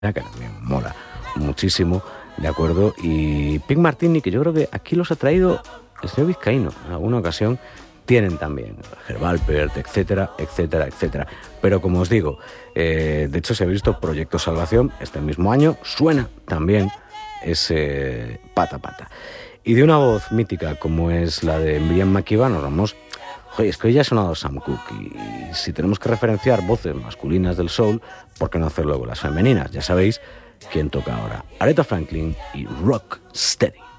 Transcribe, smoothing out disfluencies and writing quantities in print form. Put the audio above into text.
que también mola muchísimo, ¿de acuerdo? Y Pink Martini, que yo creo que aquí los ha traído el señor Vizcaíno en alguna ocasión, tienen también Herbalpert, etcétera, etcétera, etcétera. Pero como os digo, de hecho se ha visto Proyecto Salvación este mismo año, suena también ese Pata Pata. Y de una voz mítica como es la de Miriam Makeba nos vamos. Oye, es que hoy ya ha sonado Sam Cooke y si tenemos que referenciar voces masculinas del soul, ¿por qué no hacer luego las femeninas? Ya sabéis quién toca ahora. Aretha Franklin y Rock Steady.